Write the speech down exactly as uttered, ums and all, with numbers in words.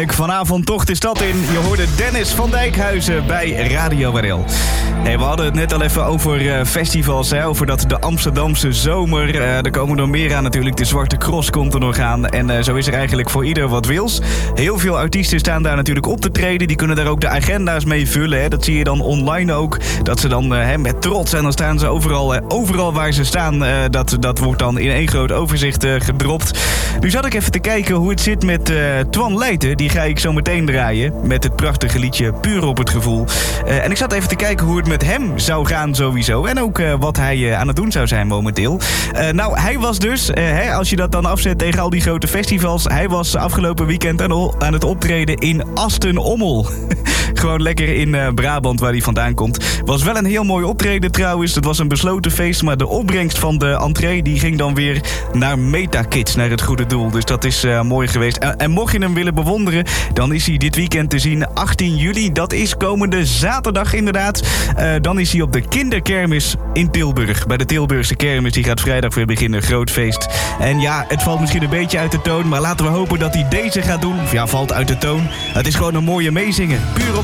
Vanavond tocht de stad in. Je hoorde Dennis van Dijkhuizen bij Radio R L. Hey, we hadden het net al even over uh, festivals, hè? Over dat de Amsterdamse zomer. Uh, er komen nog meer aan natuurlijk. De Zwarte Cross komt er nog aan. En uh, zo is er eigenlijk voor ieder wat wils. Heel veel artiesten staan daar natuurlijk op te treden. Die kunnen daar ook de agenda's mee vullen. Hè? Dat zie je dan online ook. Dat ze dan uh, hè, met trots, en dan staan ze overal, uh, overal waar ze staan. Uh, dat, dat wordt dan in één groot overzicht uh, gedropt. Nu zat ik even te kijken hoe het zit met uh, Twan Leijten. Die ga ik zo meteen draaien met het prachtige liedje Puur op het gevoel. Uh, en ik zat even te kijken hoe het met hem zou gaan sowieso. En ook uh, wat hij uh, aan het doen zou zijn momenteel. Uh, nou, hij was dus, uh, hè, als je dat dan afzet tegen al die grote festivals. Hij was afgelopen weekend aan, aan het optreden in Asten-Ommel. Gewoon lekker in uh, Brabant waar hij vandaan komt. Was wel een heel mooi optreden trouwens. Het was een besloten feest, maar de opbrengst van de entree die ging dan weer naar MetaKids, naar het goede doel. Dus dat is uh, mooi geweest. En, en mocht je hem willen bewonderen, dan is hij dit weekend te zien, achttien juli. Dat is komende zaterdag inderdaad. Uh, dan is hij op de kinderkermis in Tilburg. Bij de Tilburgse kermis, die gaat vrijdag weer beginnen. Groot feest. En ja, het valt misschien een beetje uit de toon, maar laten we hopen dat hij deze gaat doen. Of ja, valt uit de toon. Het is gewoon een mooie meezingen. Puur op